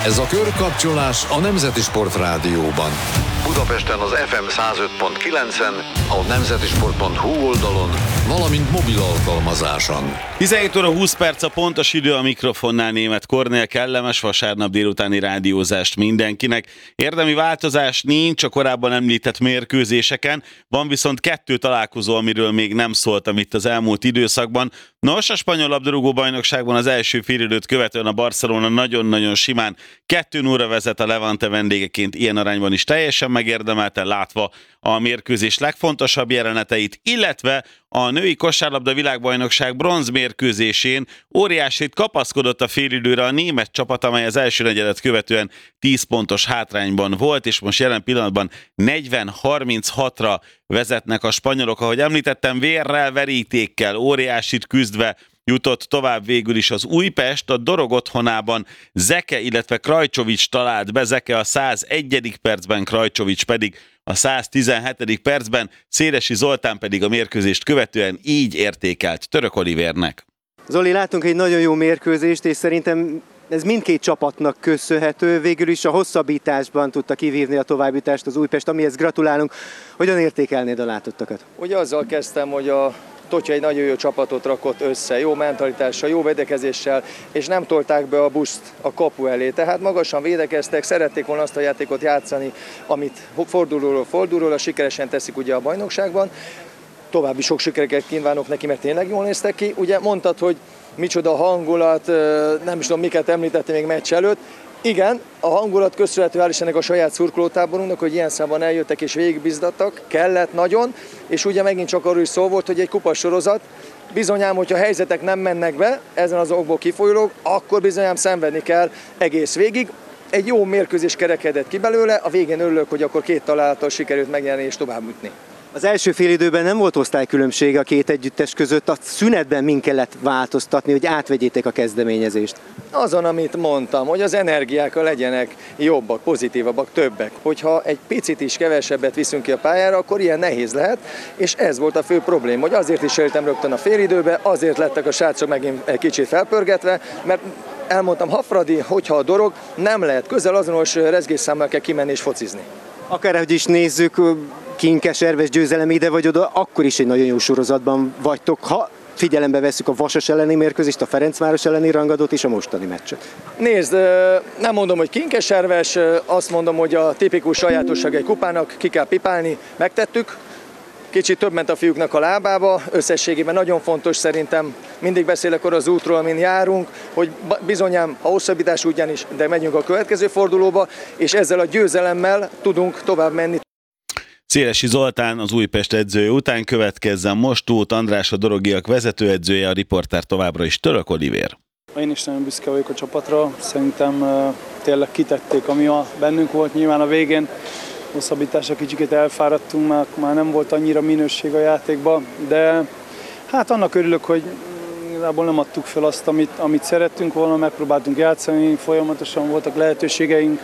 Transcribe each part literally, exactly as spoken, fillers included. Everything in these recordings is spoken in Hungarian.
Ez a körkapcsolás a Nemzeti Sport Rádióban. Budapesten az ef em száz öt pont kilencen, a nemzetisport pont hu oldalon, valamint mobil alkalmazáson. tizenhét óra húsz perc a pontos idő, a mikrofonnál Németh Kornél. Kellemes vasárnap délutáni rádiózást mindenkinek. Érdemi változás nincs a korábban említett mérkőzéseken, van viszont kettő találkozó, amiről még nem szóltam itt az elmúlt időszakban. Nos, a spanyol labdarúgó-bajnokságban az első félidőt követően a Barcelona nagyon-nagyon simán kettő nullra vezet a Levante vendégeként, ilyen arányban is teljesen megérdemelten, látva a mérkőzés legfontosabb jeleneteit, illetve a női kosárlabda világbajnokság bronz mérkőzésén óriásit kapaszkodott a félidőre a német csapat, amely az első negyedet követően tíz pontos hátrányban volt, és most jelen pillanatban negyven harminchatra vezetnek a spanyolok. Ahogy említettem, vérrel, verítékkel, óriásit küzdve jutott tovább végül is az Újpest. A Dorog otthonában Zeke, illetve Krajcsovics talált be, Zeke a százegyedik percben, Krajcsovics pedig a száztizenhetedik percben, Szélesi Zoltán pedig a mérkőzést követően így értékelt Török Olivernek. Zoli, látunk egy nagyon jó mérkőzést, és szerintem ez mindkét csapatnak köszönhető. Végül is a hosszabbításban tudta kivívni a továbbjutást az Újpest, amihez gratulálunk. Hogyan értékelnéd a látottakat? Ugye azzal kezdtem, hogy a Totya egy nagyon jó csapatot rakott össze, jó mentalitással, jó védekezéssel, és nem tolták be a buszt a kapu elé. Tehát magasan védekeztek, szerették volna azt a játékot játszani, amit fordulóról fordulóra sikeresen teszik ugye a bajnokságban. További sok sikereket kívánok neki, mert tényleg jól néztek ki. Ugye mondtad, hogy micsoda hangulat, nem is tudom miket említettem még meccs előtt. Igen, a hangulat köszönhető hál' Istennek a saját szurkolótáborunknak, hogy ilyen számban eljöttek és végigbizdattak, kellett nagyon, és ugye megint csak arról is szó volt, hogy egy kupasorozat, bizonyám, hogyha helyzetek nem mennek be, ezen az okból kifolyólag, akkor bizonyám szenvedni kell egész végig. Egy jó mérkőzés kerekedett ki belőle, a végén örülök, hogy akkor két találattal sikerült megnyerni és tovább jutni. Az első félidőben nem volt osztálykülönbség a két együttes között, a szünetben min kellett változtatni, hogy átvegyétek a kezdeményezést? Azon, amit mondtam, hogy az energiák legyenek jobbak, pozitívabbak, többek. Hogyha egy picit is kevesebbet viszünk ki a pályára, akkor ilyen nehéz lehet, és ez volt a fő probléma, hogy azért is éltem rögtön a félidőbe, azért lettek a srácok megint egy kicsit felpörgetve, mert elmondtam, ha Fradi, hogyha a Dorog, nem lehet közel azonos rezgésszámmal kell kimenni és focizni. Akárhogy is nézzük, Kinkes, Erves győzelem ide vagy oda, akkor is egy nagyon jó sorozatban vagytok, ha figyelembe vesszük a Vasas elleni mérkőzést, a Ferencváros elleni rangadót és a mostani meccset. Nézd, nem mondom, hogy Kinkes, Erves, azt mondom, hogy a tipikus sajátosság egy kupának, ki kell pipálni, megtettük. Kicsit több ment a fiúknak a lábába, összességében nagyon fontos szerintem, mindig beszélek arra az útról, amin járunk, hogy bizonyám a hosszabbítás útján is, de megyünk a következő fordulóba, és ezzel a győzelemmel tudunk tovább menni. Szélesi Zoltán az Újpest edzője után következzen most Tóth András, a dorogiak vezetőedzője, a riporter továbbra is Török Olivér. Én is nagyon büszke vagyok a csapatra, szerintem uh, tényleg kitették, ami a bennünk volt, nyilván a végén hosszabbításra kicsit elfáradtunk, már, már nem volt annyira minőség a játékban, de hát annak örülök, hogy igazából nem adtuk fel azt, amit, amit szerettünk volna, megpróbáltunk játszani, folyamatosan voltak lehetőségeink,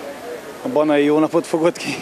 a Banai jó napot fogott ki.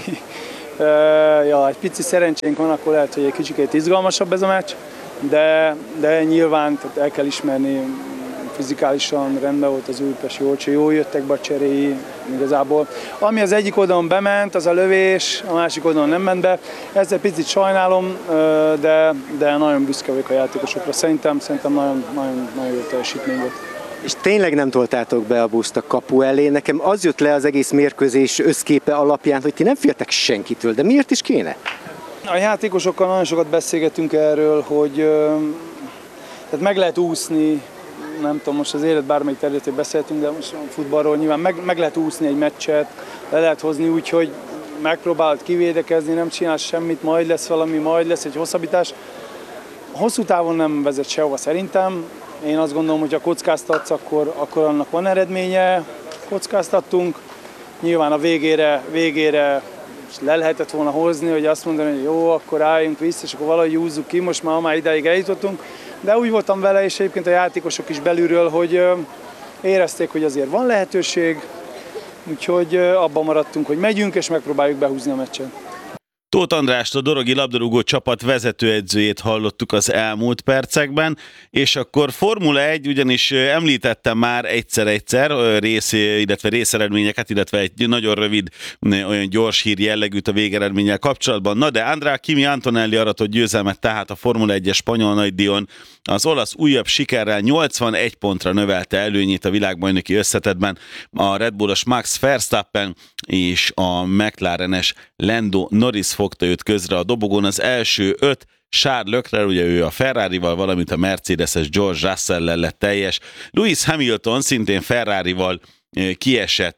Ja, egy pici szerencsénk van, akkor lehet, hogy egy kicsit izgalmasabb ez a meccs, de, de nyilván tehát el kell ismerni, fizikálisan rendben volt az Újpest, jól, jól jöttek be a cseréi igazából. Ami az egyik oldalon bement, az a lövés, a másik oldalon nem ment be. Ezt egy picit sajnálom, de, de nagyon büszke vagyok a játékosokra. Szerintem, szerintem nagyon, nagyon, nagyon jó teljesítmény volt. És tényleg nem toltátok be a buszt a kapu elé. Nekem az jött le az egész mérkőzés összképe alapján, hogy ti nem féltek senkitől, de miért is kéne? A játékosokkal nagyon sokat beszélgetünk erről, hogy tehát meg lehet úszni, nem tudom, most az élet bármelyik területén beszéltünk, de most a futballról nyilván meg, meg lehet úszni egy meccset, le lehet hozni úgy, hogy megpróbálod kivédekezni, nem csinálsz semmit, majd lesz valami, majd lesz egy hosszabbítás. Hosszú távon nem vezet sehova szerintem. Én azt gondolom, hogy ha kockáztatsz, akkor, akkor annak van eredménye. Kockáztattunk, nyilván a végére, végére le lehetett volna hozni, hogy azt mondani, hogy jó, akkor álljunk vissza, és akkor valahogy húzzuk ki, most már, már ideig eljutottunk. De úgy voltam vele, és egyébként a játékosok is belülről, hogy érezték, hogy azért van lehetőség, úgyhogy abban maradtunk, hogy megyünk, és megpróbáljuk behúzni a meccset. Tóth Andrást, a Dorogi labdarúgó csapat vezetőedzőjét hallottuk az elmúlt percekben, és akkor Formula egy, ugyanis említettem már egyszer-egyszer rész, illetve részeredményeket, illetve egy nagyon rövid, olyan gyors hír jellegűt a végeredménnyel kapcsolatban. Na de Andrea Kimi Antonelli aratott győzelmet tehát a Formula egyes spanyol nagydíjon. Az olasz újabb sikerrel nyolcvanegy pontra növelte előnyét a világbajnoki összetettben. A Red Bullos Max Verstappen és a McLarenes Lando Norris fogta őt közre a dobogón. Az első öt Charles Leclerc, ugye ő a Ferrarival, valamint a Mercedes-es George Russell-lel lett teljes. Lewis Hamilton szintén Ferrarival kiesett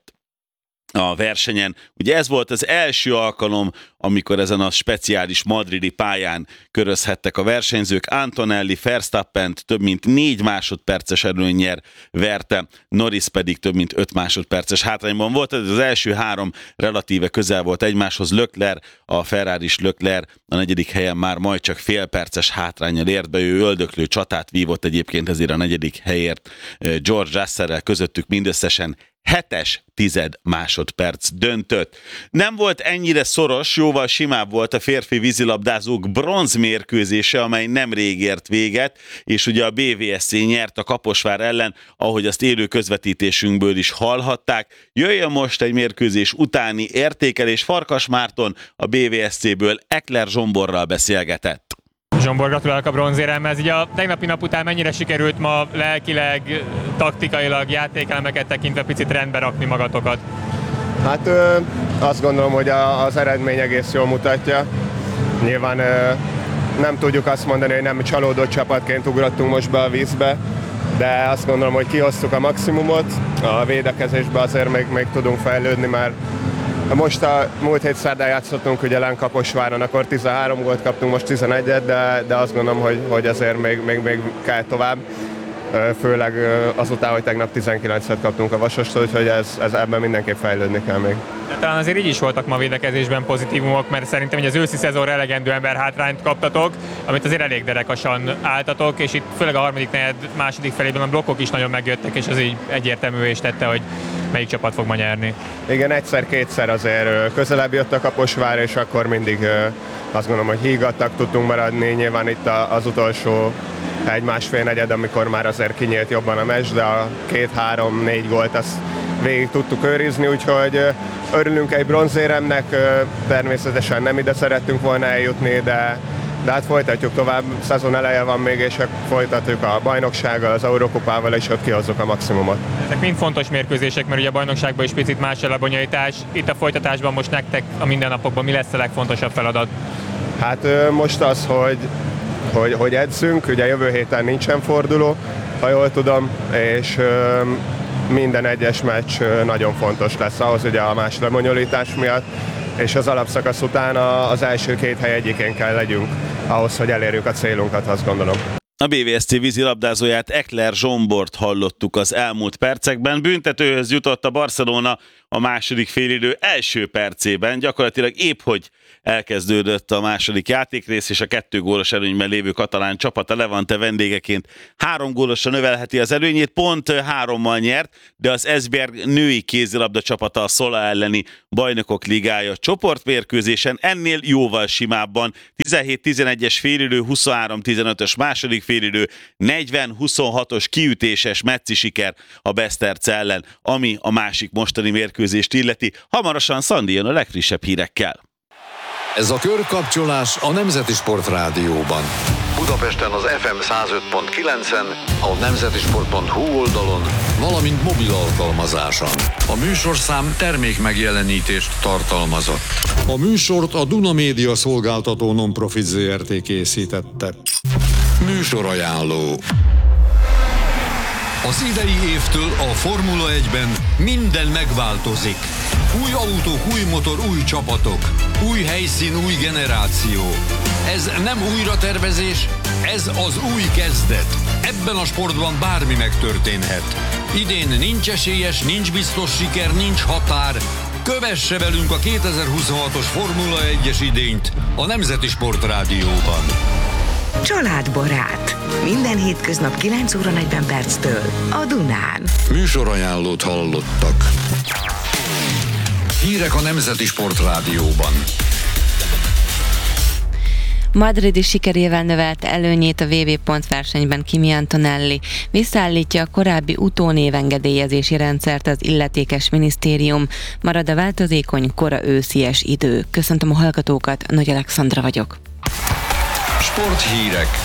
a versenyen. Ugye ez volt az első alkalom, amikor ezen a speciális madridi pályán körözhettek a versenyzők. Antonelli Verstappent több mint négy másodperces előnnyel verte, Norris pedig több mint öt másodperces hátrányban volt. Ez az első három relatíve közel volt egymáshoz. Leclerc, a Ferraris Leclerc a negyedik helyen már majd csak fél perces hátránnyal ért be. Ő öldöklő csatát vívott egyébként ezért a negyedik helyért George Russell-rel, közöttük mindösszesen hetes tized másodperc döntött. Nem volt ennyire szoros, jóval simább volt a férfi vízilabdázók bronzmérkőzése, amely nemrég ért véget, és ugye a bé vé es cé nyert a Kaposvár ellen, ahogy azt élő közvetítésünkből is hallhatták. Jöjjön most egy mérkőzés utáni értékelés. Farkas Márton a bé vé es céből Ekler Zsomborral beszélgetett. Zsombor, gratulálok a bronzéremhez. Így a tegnapi nap után mennyire sikerült ma lelkileg, taktikailag, játékelemeket tekintve picit rendbe rakni magatokat? Hát ö, azt gondolom, hogy a, az eredmény egész jól mutatja. Nyilván ö, nem tudjuk azt mondani, hogy nem csalódott csapatként ugrottunk most be a vízbe, de azt gondolom, hogy kihoztuk a maximumot. A védekezésben azért még, még tudunk fejlődni, mert most a múlt hét szerdán játszottunk ugye len Kaposváron, akkor tizenhárom gólt kaptunk, most tizenegyet, de, de azt gondolom, hogy, hogy azért még, még, még kell tovább. Főleg azután, hogy tegnap tizenkilencet kaptunk a Vasastól, úgyhogy ez, ez ebben mindenképp fejlődni kell még. De talán azért így is voltak ma a védekezésben pozitívumok, mert szerintem hogy az őszi szezonra elegendő ember hátrányt kaptatok, amit azért elég derekasan álltatok, és itt főleg a harmadik negyed második felében a blokkok is nagyon megjöttek, és az így egyértelművé is tette, hogy melyik csapat fog ma nyerni. Igen, egyszer-kétszer azért közelebb jött a Kaposvár, és akkor mindig azt gondolom, hogy hígattak tudtunk maradni. Nyilván itt az utolsó egy-másfél negyed, amikor már azért kinyílt jobban a meccs, de a két-három-négy gólt azt végig tudtuk őrizni, úgyhogy örülünk egy bronzéremnek, természetesen nem ide szerettünk volna eljutni, de, de hát folytatjuk tovább, szezon eleje van még, és folytatjuk a bajnoksággal, az Eurokupával, és ott kihozzuk a maximumot. Ezek mind fontos mérkőzések, mert ugye a bajnokságban is picit más a lebonyolítás. Itt a folytatásban most nektek a mindennapokban mi lesz a legfontosabb feladat? Hát most az, hogy, hogy, hogy edzünk, ugye jövő héten nincsen forduló, ha jól tudom, és minden egyes meccs nagyon fontos lesz ahhoz, ugye a más lebonyolítás miatt, és az alapszakasz után az első két hely egyikén kell legyünk ahhoz, hogy elérjük a célunkat, azt gondolom. A bé vé es cé vízilabdázóját, Ekler Zsombort hallottuk az elmúlt percekben. Büntetőhöz jutott a Barcelona a második félidő első percében. Gyakorlatilag épp hogy elkezdődött a második játékrész, és a kettő gólos előnyben lévő katalán csapat a Levante vendégeként három gólosra növelheti az előnyét, pont hárommal nyert, de az Esbjerg női kézilabda csapata a Szola elleni Bajnokok Ligája csoportmérkőzésen ennél jóval simábban. tizenhét tizenegyes félidő, huszonhárom tizenötös második félidő, negyven huszonhatos kiütéses mecci siker a Beszterce ellen, ami a másik mostani mérkőzést illeti. Hamarosan Szandi jön a legfrissebb hírekkel. Ez a körkapcsolás a Nemzeti Sport Rádióban. Budapesten az ef em száz öt pont kilencen, a nemzetisport pont hu oldalon, valamint mobil alkalmazáson. A műsorszám termék megjelenítést tartalmazott. A műsort a Duna Média Szolgáltató Nonprofit zé er té készítette. Műsorajánló. Az idei évtől a Formula egyben minden megváltozik. Új autók, új motor, új csapatok. Új helyszín, új generáció. Ez nem újratervezés, ez az új kezdet. Ebben a sportban bármi megtörténhet. Idén nincs esélyes, nincs biztos siker, nincs határ. Kövesse velünk a kétezer-huszonhatos Formula egyes idényt a Nemzeti Sport Rádióban. Családbarát. Minden hétköznap kilenc óra negyven perctől a Dunán. Műsorajánlót hallottak. Hírek a Nemzeti Sport Rádióban. Madridi sikerével növelte előnyét a vé vé pontversenyben Kimi Antonelli. Visszaállítja a korábbi utónévengedélyezési rendszert az illetékes minisztérium. Marad a változékony, kora őszies idő. Köszöntöm a hallgatókat, Nagy Alexandra vagyok. Sporthírek.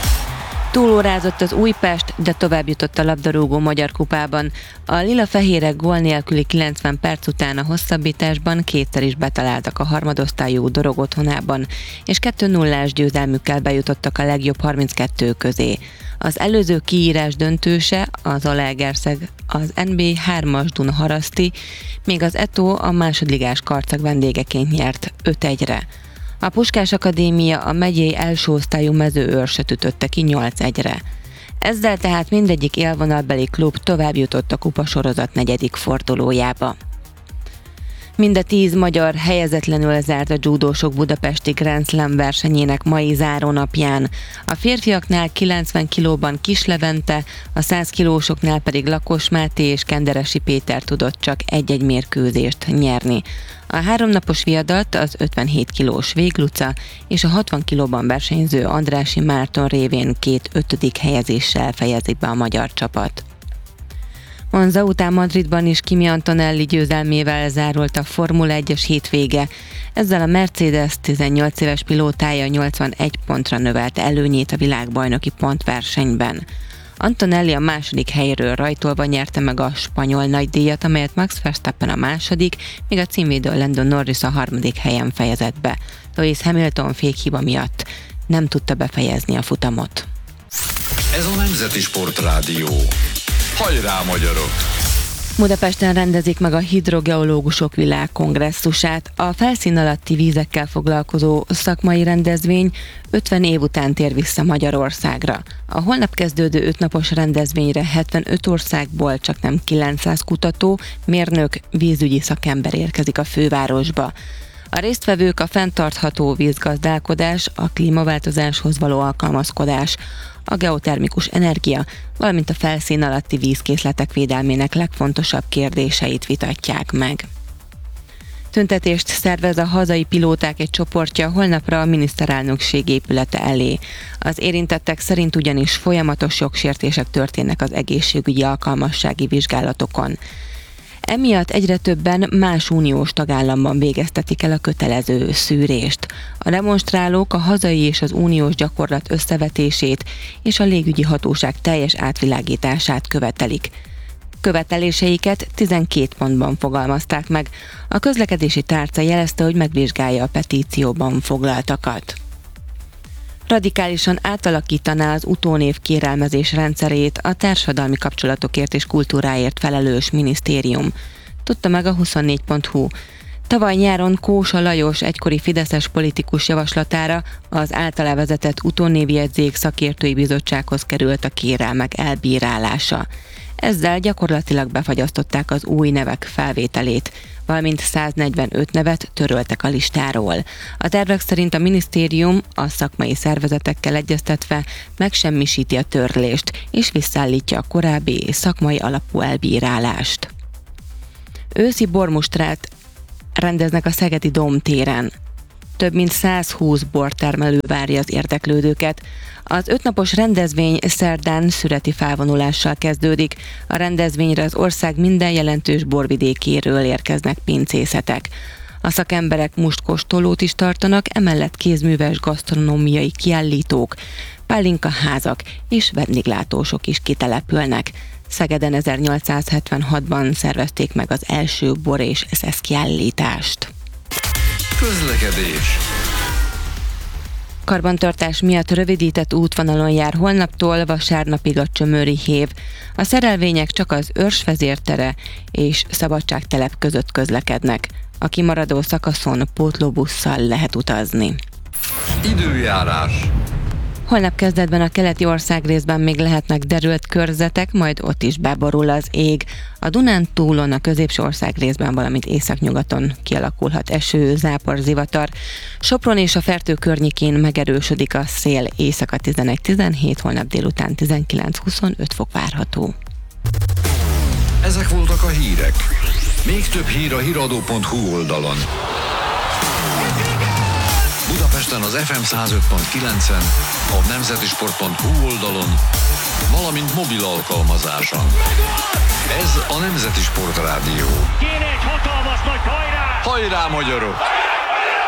Túlórázott az Újpest, de tovább jutott a labdarúgó Magyar Kupában. A lila-fehérek gól nélküli kilencven perc után a hosszabbításban kétszer is betaláltak a harmadosztályú Dorog otthonában, és kettő nullás győzelmükkel bejutottak a legjobb harminckettő közé. Az előző kiírás döntőse, az Zalaegerszeg, az en bé hármas Dunaharaszti, még az Eto a másodligás Karcag vendégeként nyert öt egyre. A Puskás Akadémia a megyei első osztályú Mezőőrsöt ütötte ki nyolc egyre. Ezzel tehát mindegyik élvonalbeli klub tovább jutott a kupasorozat negyedik fordulójába. Mind a tíz magyar helyezetlenül zárt a judósok budapesti Grand Slam versenyének mai zárónapján. A férfiaknál kilencven kilóban Kis Levente, a száz kilósoknál pedig Lakos Máté és Kenderesi Péter tudott csak egy-egy mérkőzést nyerni. A háromnapos viadat az ötvenhét kilós Vég Luca és a hatvan kilóban versenyző Andrássy Márton révén két ötödik helyezéssel fejezik be a magyar csapat. Monza után Madridban is Kimi Antonelli győzelmével zárult a Formula egyes hétvége. Ezzel a Mercedes tizennyolc éves pilótája nyolcvanegy pontra növelte előnyét a világbajnoki pontversenyben. Antonelli a második helyről rajtolva nyerte meg a spanyol nagydíjat, amelyet Max Verstappen a második, míg a címvédő Lando Norris a harmadik helyen fejezett be. Lewis Hamilton fékhiba miatt nem tudta befejezni a futamot. Ez a Nemzeti Sportrádió. Hajrá, magyarok! Budapesten rendezik meg a hidrogeológusok világkongresszusát. A felszín alatti vízekkel foglalkozó szakmai rendezvény ötven év után tér vissza Magyarországra. A holnap kezdődő ötnapos rendezvényre hetvenöt országból csaknem kilencszáz kutató, mérnök, vízügyi szakember érkezik a fővárosba. A résztvevők a fenntartható vízgazdálkodás, a klímaváltozáshoz való alkalmazkodás, a geotermikus energia, valamint a felszín alatti vízkészletek védelmének legfontosabb kérdéseit vitatják meg. Tüntetést szervez a hazai pilóták egy csoportja holnapra a miniszterelnökség épülete elé. Az érintettek szerint ugyanis folyamatos jogsértések történnek az egészségügyi alkalmassági vizsgálatokon. Emiatt egyre többen más uniós tagállamban végeztetik el a kötelező szűrést. A demonstrálók a hazai és az uniós gyakorlat összevetését és a légügyi hatóság teljes átvilágítását követelik. Követeléseiket tizenkét pontban fogalmazták meg. A közlekedési tárca jelezte, hogy megvizsgálja a petícióban foglaltakat. Radikálisan átalakítaná az utónév kérelmezés rendszerét a társadalmi kapcsolatokért és kultúráért felelős minisztérium. Tudta meg a huszonnégy pont hu. Tavaly nyáron Kósa Lajos egykori fideszes politikus javaslatára az általa vezetett utónévjegyzék szakértői bizottsághoz került a kérelmek elbírálása. Ezzel gyakorlatilag befagyasztották az új nevek felvételét, valamint száznegyvenöt nevet töröltek a listáról. A tervek szerint a minisztérium a szakmai szervezetekkel egyeztetve megsemmisíti a törlést, és visszaállítja a korábbi szakmai alapú elbírálást. Őszi bormustrát rendeznek a Szegedi Dóm téren. Több mint százhúsz bortermelő várja az érdeklődőket. Az ötnapos rendezvény szerdán szüreti felvonulással kezdődik. A rendezvényre az ország minden jelentős borvidékéről érkeznek pincészetek. A szakemberek mustkóstolót is tartanak, emellett kézműves gasztronómiai kiállítók, pálinkaházak és vendéglátósok is kitelepülnek. Szegeden ezernyolcszázhetvenhatban szervezték meg az első bor és szesz kiállítást. Közlekedés. Karbantartás miatt rövidített útvonalon jár holnaptól vasárnapig a Csömöri hév. A szerelvények csak az Őrs vezértere és Szabadságtelep között közlekednek. A kimaradó szakaszon pótlóbusszal lehet utazni. Időjárás. Holnap kezdetben a keleti országrészben még lehetnek derült körzetek, majd ott is beborul az ég. A Dunántúlon, a középső országrészben, valamint északnyugaton kialakulhat eső, zápor, zivatar. Sopron és a Fertő környékén megerősödik a szél, éjszaka tizenegy tizenhét, holnap délután tizenkilenc huszonöt fok várható. Ezek voltak a hírek. Még több hír a híradó pont hu oldalon. Budapesten az ef em száz öt pont kilencen, a nemzeti sport pont hu oldalon, valamint mobil alkalmazáson. Ez a Nemzeti Sport Rádió. Kéne egy hatalmas nagy hajrá! Hajrá, magyarok!